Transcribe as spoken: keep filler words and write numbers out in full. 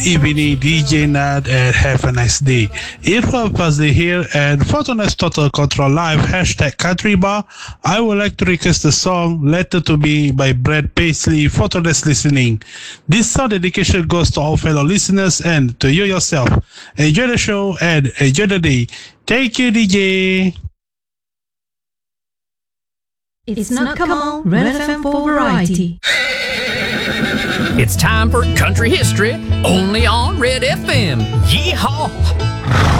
evening, D J Nad, and have a nice day. Info Thursday here, and for tonight's Total Control Live, hashtag Country Bar, I would like to request the song Letter to Me by Brad Paisley for tonight's listening. This song dedication goes to all fellow listeners and to you yourself. Enjoy the show and enjoy the day. Thank you, D J. It's not come on, Red F M for variety. It's time for country history, only on Red F M. Yeehaw!